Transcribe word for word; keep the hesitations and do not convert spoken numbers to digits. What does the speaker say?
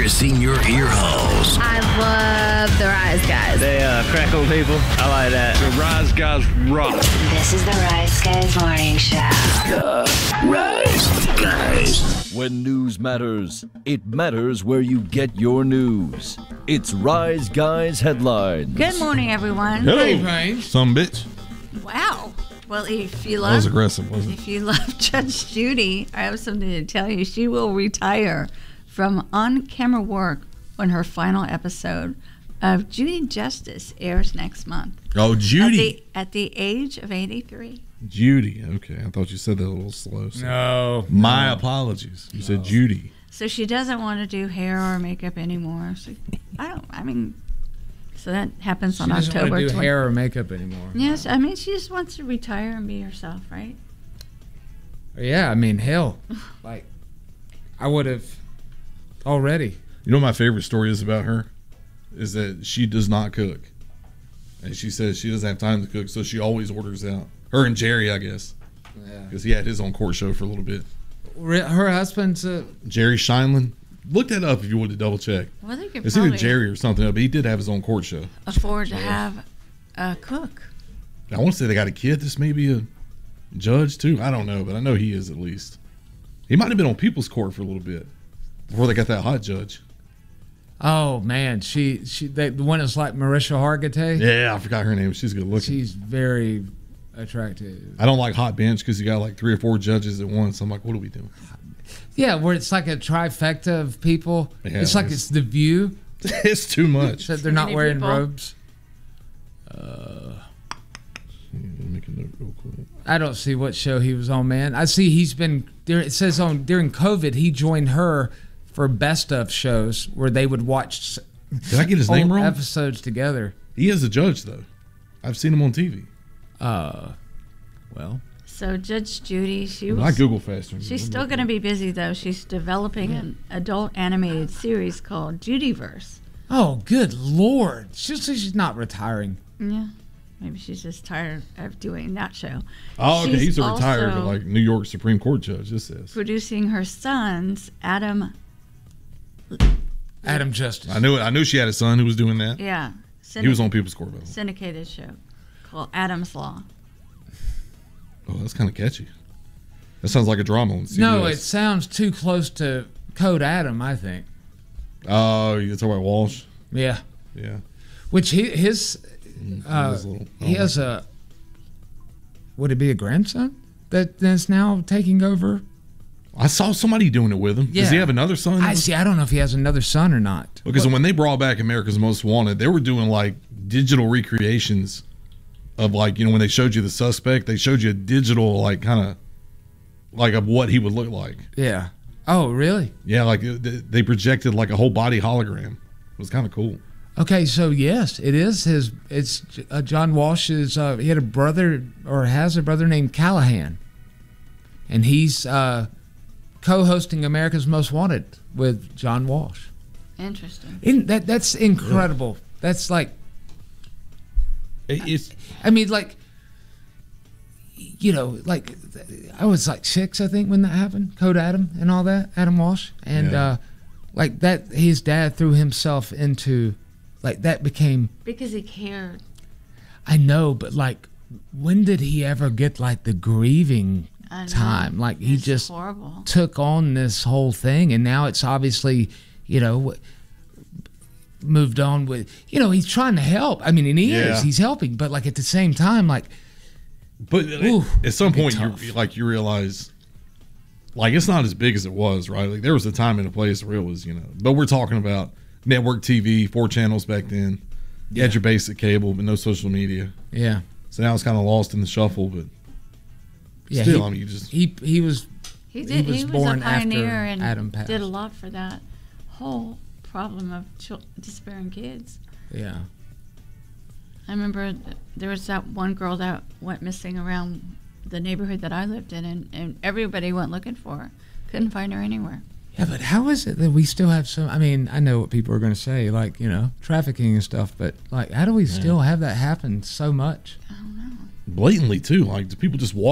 piercing your ear holes. I love the Rise Guys. They uh, crack on people. I like that. The Rise Guys rock. This is the Rise Guys Morning Show. The Rise Guys. When news matters, it matters where you get your news. It's Rise Guys Headlines. Good morning, everyone. Hello, some bitch. Wow. Well, if you That love was aggressive, wasn't it? if you love Judge Judy, I have something to tell you. She will retire from on-camera work when her final episode of Judy Justice airs next month. Oh, Judy. At the, at the age of eighty-three. Judy. Okay, I thought you said that a little slow. So. No. My apologies. You said Judy. So she doesn't want to do hair or makeup anymore. So I don't. I mean, so that happens She on doesn't October. want to do twenty hair or makeup anymore. Yes, I mean she just wants to retire and be herself, right? Yeah, I mean, hell, like, I would have already. You know what my favorite story is about her? Is that she does not cook. And she says she doesn't have time to cook, so she always orders out. Her and Jerry, I guess. Yeah. Because he had his own court show for a little bit. Re- Her husband's a. Jerry Scheinlin. Look that up if you would to double check. Well, they could It's either probably Jerry or something, but he did have his own court show. afford to have a cook. I want to say they got a kid. This may be a judge, too. I don't know, but I know he is at least. He might have been on People's Court for a little bit before they got that hot judge. Oh man, she she they, the one that's like Marisha Hargitay. Yeah, I forgot her name. She's good looking. She's very attractive. I don't like Hot Bench because you got like three or four judges at once. I'm like, what are we doing? Yeah, where it's like a trifecta of people. Yeah, it's like it's- it's The View. It's too much. That they're not many wearing people. robes. Make a note real quick. I don't see what show he was on, man. I see he's been. It says on during COVID he joined her for best of shows where they would watch Did I get his old name wrong? episodes together. He is a judge, though. I've seen him on T V. Uh, well, So Judge Judy, she I was. Google faster. She's still going to be busy though. She's developing an adult animated series called Judyverse. oh good lord, she's she's not retiring. Yeah, maybe she's just tired of doing that show. Oh, okay. She's He's a retired also like New York Supreme Court judge. This is. producing her son's Adam. Adam Justice. I knew it. I knew she had a son who was doing that. Yeah, He was on People's Court, by the way. syndicated show called Adam's Law. Oh, that's kind of catchy. That sounds like a drama on C B S. No, it sounds too close to Code Adam. I think. Oh, you're talking about Walsh? Yeah, Yeah. which he his uh, His little- he oh, has a. Would it be a grandson that that's now taking over? I saw somebody doing it with him. Does he Yeah. have another son? I see. I don't know if he has another son or not. Because when they brought back America's Most Wanted, they were doing like digital recreations of like, you know, when they showed you the suspect, they showed you a digital like kind of like of what he would look like. Yeah. Oh, really? Yeah, like it- they projected like a whole body hologram. It was kind of cool. Okay, so yes, it is his. It's uh, John Walsh's. Uh, he had a brother, or has a brother named Callahan, and he's uh, co-hosting America's Most Wanted with John Walsh. Interesting. In, that that's incredible. That's like, It- It's I mean, like, you know, like I was like six, I think, when that happened. Code Adam and all that, Adam Walsh, and Yeah. uh, like that. His dad threw himself into, like that became. Because he cared. I know, but like, when did he ever get like the grieving I know. time? Like he It's just horrible. took on this whole thing, and now it's obviously, you know, moved on with. You know, he's trying to help. I mean, and he Yeah. is. He's helping, but like at the same time, like, but Ooh, at some that'd be point you tough. like you realize like it's not as big as it was, right? Like there was a time and a place where it was, you know. But we're talking about network T V, four channels back then. You had your basic cable, but no social media. yeah, So now it's kind of lost in the shuffle, but yeah. still, he, I mean, you just he he was. He did. He was was, born a pioneer after and Adam passed. did a lot for that whole problem of chil- despairing kids. Yeah. I remember th- there was that one girl that went missing around the neighborhood that I lived in, and, and everybody went looking for her. Couldn't find her anywhere. Yeah, but how is it that we still have some? I mean, I know what people are going to say, like, you know, trafficking and stuff, but like, how do we still have that happen so much? I don't know. blatantly too. Like, do people just walk